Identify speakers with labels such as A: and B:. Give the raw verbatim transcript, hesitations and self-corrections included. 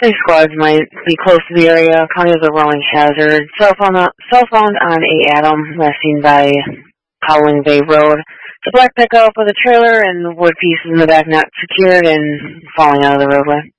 A: Police squads might be close to the area. County is a rolling hazard. Cell phone, cell phone on a Adam, last seen by Howling Bay Road. It's a black pickup with a trailer and wood pieces in the back not secured and falling out of the roadway.